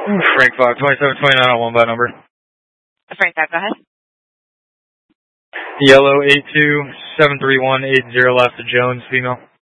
Frank Fox, 2729 on 1 by number. Frank Fox, go ahead. Yellow 8273180 left to Jones, female.